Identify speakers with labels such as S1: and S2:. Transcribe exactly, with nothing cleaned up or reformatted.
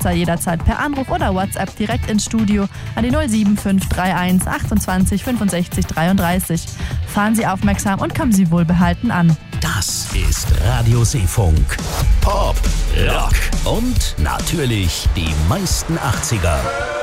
S1: Unterstützer jederzeit per Anruf oder WhatsApp direkt ins Studio an die null sieben fünf drei eins achtundzwanzig fünfundsechzig dreiunddreißig. Fahren Sie aufmerksam und kommen Sie wohlbehalten an.
S2: Das ist Radio Seefunk. Pop, Rock und natürlich die meisten achtziger.